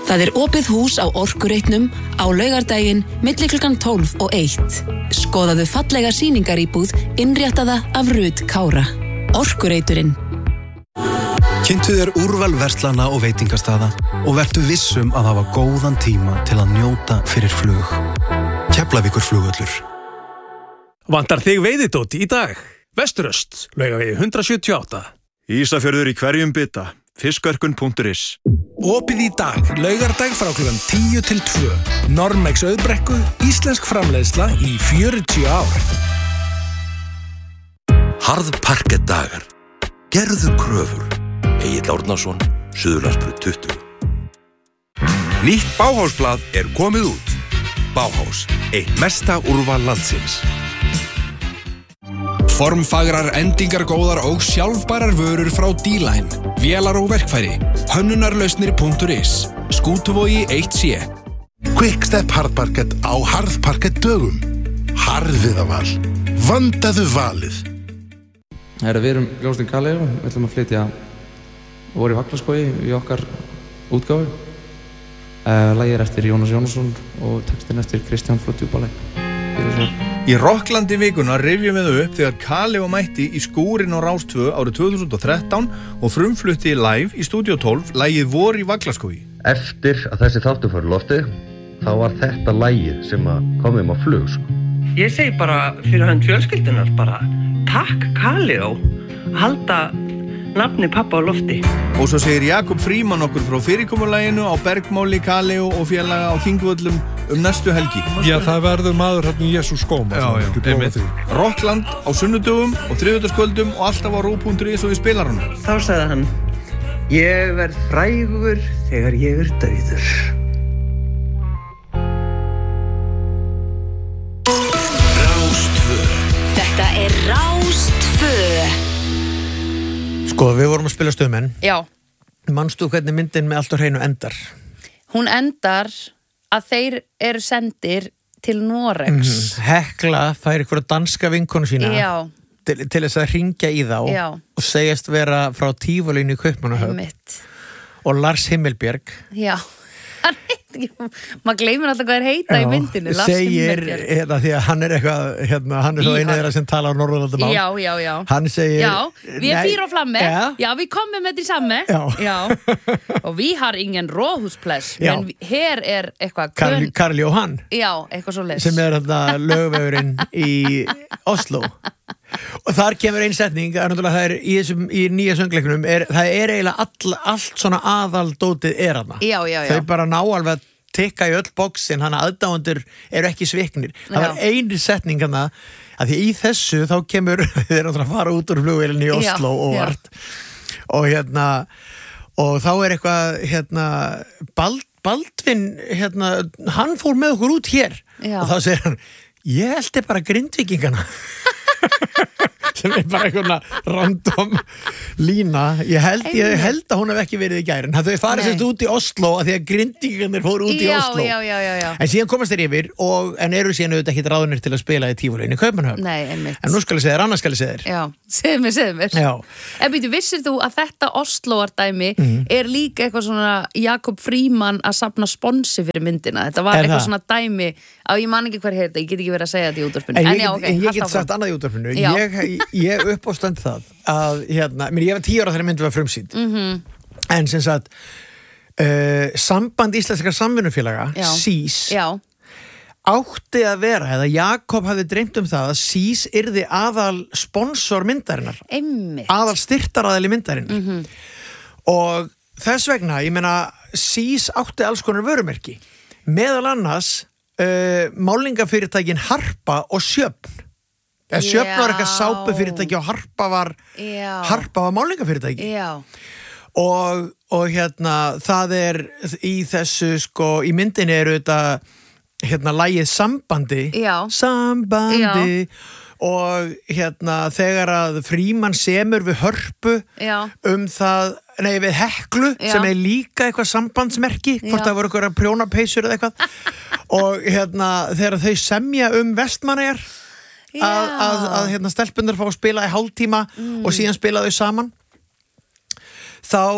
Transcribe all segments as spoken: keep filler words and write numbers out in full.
Það er opið hús á Orkureitnum á laugardaginn milli klukkan tólf og eitt. Skoðaðu fallega sýningaríbúð innréttaða af Rut Kára. Orkureiturinn. Kynntu þér úrval verslana og veitingastaða og vertu vissum að hafa góðan tíma til að njóta fyrir flug. Keflavíkurflugvöllur. Vantar þig veiðidót í dag? Vesturöst, Laugavegi hundrað sjötíu og átta. Ísafjörður í hverjum bita. Fiskverkun punktur is. Opið í dag, laugardag frá klukkan tíu til tvö. Normex Auðbrekku, íslensk framleiðsla í fjörutíu ár. Harðparkett dagar. Gerðu kröfur. Egill Árnason, Suðurlandsbraut tuttugu. Nýtt Bauhausblað er komið út. Bauhaus, eitt mesta úrval landsins. Formfagrar, endingargóðar og sjálfbærar vörur frá D-Line. Vélar og verkfæri. hönnunarlausnir punktur is. Skútuvogi eitt C. Quickstep harðparkett á harðparkett dögum. Harðviðaval. Vandaðu valið. Herra, við erum Ljóstin Kaleo. Við ætlum að flytja voru í Vaglaskógi í okkar útgáfu. Uh, Lagið er eftir Jónas Jónasson og textin eftir Kristján Flóð Djúpalæk. Í Rokklandi vikuna rifjum við upp þegar Kaleo mætti í skúrin á Rás tvö árið tvö þúsund og þrettán og frumflutti live í Stúdíó tólf lagið Vor í Vaglaskógi. Eftir að þessi þáttur fór í loftið, þá var þetta lagið sem að komum á flug, sko. Ég segi bara fyrir hönd fjölskyldunar bara takk Kaleo að halda nafni pappa á lofti. Og svo segir Jakob Fríman okkur frá fyrirkomulaginu á Bergmáli, Kaleo og félaga á Þingvöllum um næstu helgi. Já, það verður maður hérna í Jesús skóm. Já, já, einmitt. Rockland á sunnudögum og þriðjudagskvöldum og alltaf á rúv punktur is og í spilaranum. Þá sagði hann, ég verð frægur þegar ég er dauður. Rás tvö. Þetta er Rás tvö. Sko, við vorum að spila Stöðmenn. Já. Manstu hvernig myndin með allt á hreinu endar? Hún endar að þeir eru sendir til Noregs. Mm-hmm. Hekla fær ykkur danska vinkonu sína til, til þess að hringja í þá Já. Og segjast vera frá Tívolínu í Kaupmannahöfn. Og Lars Himmelbjerg. Já. Maður gleymir alltaf hvað er heita Já, í myndinu. segir, hérna, því að hann er eitthvað, hérna, hann er svo einu þeirra sem tala á Norðurlandamál. Já, já, já. Hann segir... Ja, vi är fyra och flamme. Ja. Ja, vi kommer med detsamma. Ja. Ja. Och vi har ingen råhusplats. Ja. Men här är eitthvað... Karl, Karl Johan. Já, eitthvað svo les. Sem er hérna lögvegurinn í Oslo. Og þar kemur ein setning, er náttúrulega það er í, þessum, í nýja söngleiknum, er, það er eiginlega all, allt svona aðaldótið er hana. Já, já, já. Þau bara ná alveg að tikka í öll bóksin, hann að aðdáendur eru ekki sviknir. Það var einu setning hana, að því í þessu þá kemur, þeir eru að fara út úr flugvélinni í Oslo já, og vart. Og hérna, og þá er eitthvað, hérna, Bald, Baldvin, hérna, hann fór með okkur út hér. Já. Og þá segir hann, ég held bara Grindvíkingana. sem er bara eitthvað random lína. Ég held, ég held að hún hef ekki verið í gær en þau farið sérst út í Oslo að því að grindingarnir fóru út í já, Oslo já, já, já, já. En síðan komast þeir yfir og, en eru síðan auðvitað ekki ráðnir til að spila í Tívolínu í Kaupmannahöfn. Nei, einmitt. En nú skal ég segja þér, annars skal ég segja þér. Já, segðu mér, segðu mér. Já. En býtu, vissir þú að þetta Osloardæmi mm. er líka eitthvað svona Jakob Fríman að safna sponsi fyrir myndina. Þetta var Er eitthvað það? svona dæmi á ég man ekki hver heita, ég get ekki verið að segja þetta í útvarpinu. En ég, En já, get- ok, en ég haltu get áfram. sagt annað í útvarpinu. Já. Ég, ég uppástand það að, hérna, mér ég var tíu ára þegar myndi var frumsýnd. Mhm. En sem sagt, uh, samband íslenskra samvinnufélaga, Já. S Í S, Já. átti að vera, eða Jakob hafði dreymt um það að S Í S yrði aðal sponsor myndarinnar. Einmitt. Aðal styrtaraðili myndarinnar. Mhm. Og þess vegna, ég meina, S Í S átti alls konar vörumerki. Meðal annars uh, málingafyrirtækin Harpa og Sjöfn. Eða Sjöfn var eitthvað sápufyrirtæki og Harpa var, Já. Harpa var málingafyrirtæki. Já. Og, og hérna, það er í þessu, sko, í myndinni eru þetta, hérna, lagið Sambandi. Já. Sambandi. Og hérna, þegar að Fríman semur við Hörpu Já. um það, nei, við Heklu, Já. sem er líka eitthvað sambandsmerki, hvort Já. það voru eitthvað prjónapeysur eða eitthvað. Og hérna, þegar þau semja um Vestmannaeyjar, að, að, að hérna, stelpunir fá að spila í hálftíma Mm. og síðan spila þau saman, þá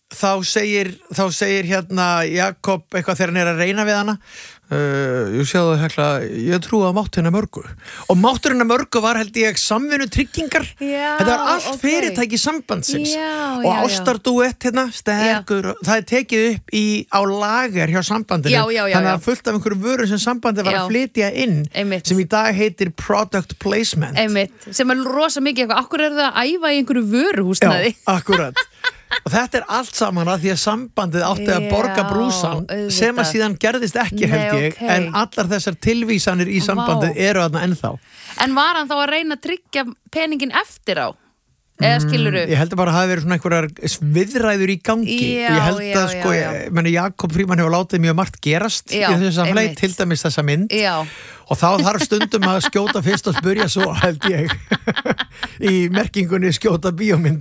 þá segir, þá segir hérna Jakob eitthvað þegar hann er að reyna við hana uh, ég sjáðu hekla ég trú að mátt hennar mörgu og máttur hennar mörgu var held ég samvinnu tryggingar já, þetta var allt okay. fyrirtæki sambandsins já, og já, ástarduett hérna, sterkur það er tekið upp í, á lager hjá sambandinu, já, já, já, þannig að já. fullt af einhverju vöru sem sambandi var Já. að flytja inn Einmitt. sem í dag heitir product placement Einmitt, sem er rosa mikið eitthvað, akkur er það að æfa í einhverju vöruhúsnaði Já, akkurat og þetta er allt saman að því að sambandið átti að borga brúsan auðvitað. sem að síðan gerðist ekki Nei, held ég okay. en allar þessar tilvísanir í sambandið Vá. eru þarna ennþá En var hann þá að reyna að tryggja peningin eftir á? Eða skilurðu? Mm, ég held að bara hafi verið svona einhverjar viðræður í gangi Já, og ég held já, að sko, já, já. ég meni Jakob Frímann hefur látið mjög margt gerast Já, í þessu samfélagi, einmitt. til dæmis þessa mynd Já, og þá þarf stundum að skjóta fyrst og spyrja svo held ég í merkingunni skjóta bíómynd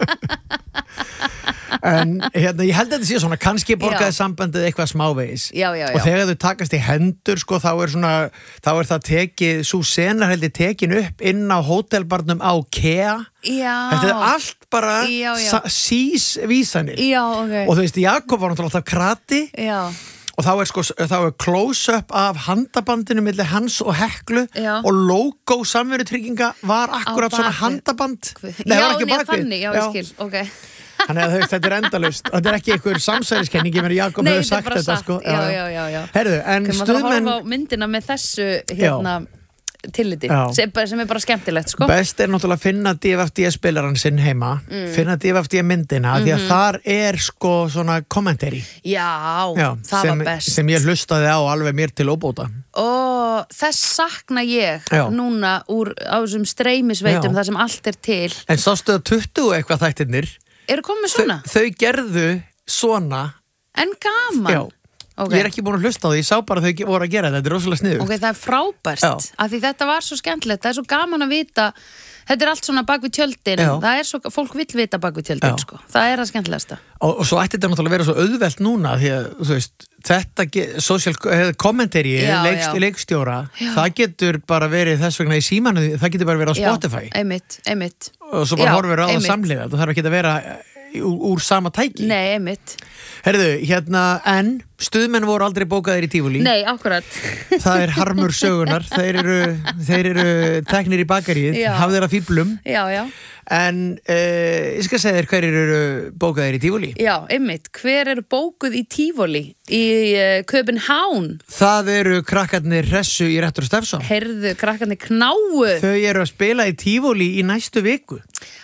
en hérna, ég held að þetta sé svona kannski borgaði Já. sambandið eitthvað smávegis Já, já, já. og þegar þau takast í hendur sko, þá er svona, þá er það tekið svo senar heldur tekin upp inn á hótelbarnum á Kea já þetta er allt bara Já, já. sa- sísvísanir Já, ok og þú veist, Jakob var náttúrulega alltaf krati Já, og þá er sko, þá er close-up af handabandinu milli hans og Heklu Já. og logo samverutrygginga var akkurat Á svona bakvið. handaband já, það var ekki nei, bakvið. þannig, já, ég skil, ok Þannig að þú veist, þetta er endalaust þetta er ekki einhver samsæriskenning, ég meni Jakob Nei, hefur þetta er sagt bara þetta satt, sko. já, já, já, já Herðu, en Þegar maður þarf að stuðmenn horfa á myndina með þessu hérna, tilliti, Já. sem, bara- sem er bara skemmtilegt, sko best er náttúrulega að finna D F F D-spilaran sinn heima Mm. finna D F F D myndina því að Mhm. þar er sko svona commentary Já, Já, það sem, var best sem ég hlustaði á alveg mér til óbóta Og þess sakna ég Já. núna úr á þessum streymisveitum Já. þar sem allt er til en sástu að tuttugu eitthvað þættirnir Eru komið svona? þau, þau gerðu svona En gaman Já, Ok. ég er ekki búin að hlusta á því, ég sá bara að þau voru að gera þetta, þetta er rosalega sniðu Ok, það er frábært Já. af því þetta var svo skemmtilegt, það er svo gaman að vita þetta er allt svona bak við tjöldin Já. það er svo, fólk vill vita bak við tjöldin Já. sko. það er það skemmtilegasta og, og svo ætti þetta náttúrulega að vera svo auðvelt núna því að þú veist, þetta ge- social eh, commentary, Já, leikst, já. leikstjóra Já. það getur bara verið þess vegna í símanu það getur bara verið á Spotify Já, einmitt, einmitt og svo bara Já, horfir á það einmitt. samlega það þarf ekki að vera úr, úr sama tæki Nei, einmitt Herðu, hérna, en stuðmenn voru aldrei bókaðir í Tífúli Nei, akkurat það er harmur sögunar þeir eru, þeir eru teknir í bakaríið Já. hafðir að fíblum Já, já en uh, ég skal segja þér hverjir eru bókaðir í Tífúli Já, einmitt, hver eru bókuð í Tífóli í uh, Köpenhán það eru krakkarnir Hressu í Rettur Stefson Herðu, krakkarnir knáu þau eru að spila í Tífúli í næstu viku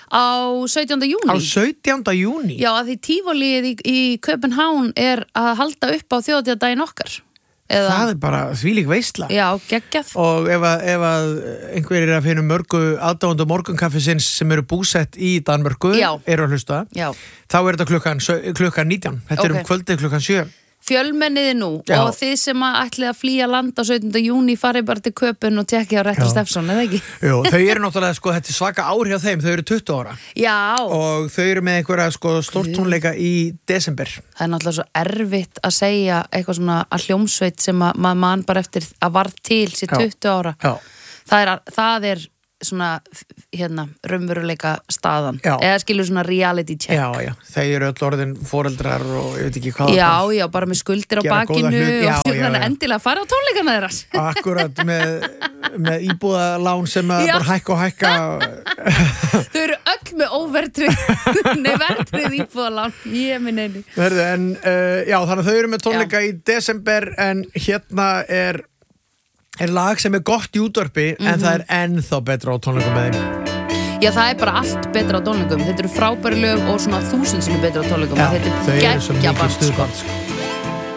á sautjánda júní á sautjánda júní Já, að því Tífólið í, í Köpenhán er að halda upp á þjóðatíðardaginn okkar Eða, það er bara þvílík veisla Já, geggjað og ef að, ef að einhverjir er að finna mörgu aðdáendur morgunkaffisins sem eru búsett í Danmörku Já. eru að hlusta Já. þá er þetta klukkan, klukkan nítján þetta er Ok. um kvöldið klukkan sjö Fjölmenniði nú Já. og þið sem að ætlið að flýja land á sautjánda júní farið bara til Köpen og tekja á Rettur Já. Stefson, eða ekki? Jú, þau eru náttúrulega, sko, þetta er svaka ár hjá þeim þau eru tuttugu ára Já, og þau eru með einhverja sko, stórtónleika í desember það er náttúrulega svo erfitt að segja eitthvað svona að hljómsveit sem að maður mann bara eftir að varð til sér Já. tuttugu ára Já. það er, það er svona hérna, raunveruleika staðan Já. eða skilur svona reality check já, já, þau eru öll orðin foreldrar og ég veit ekki hvað Já, já, bara með skuldir á Gera góða bakinu hluti. Já, og já, þannig já. endilega fara á tónleikana þeirras akkurat með, með íbúðalán sem að Já. bara hækka og hækka Þau eru öll með óvertrið Nei, vertrið íbúðalán Ég minn einu Verðu, en, uh, já, þannig að þau eru með tónleika í desember en hérna er er lag sem er gott í útvarpi en Mhm. það er ennþá betra á tónleikum með þeim Já, það er bara allt betra á tónleikum Þetta eru frábæri lög og svona þúsund sem er betra á tónleikum Já, Þetta þau er eru svo geggja mikið band sko. stuðband, sko.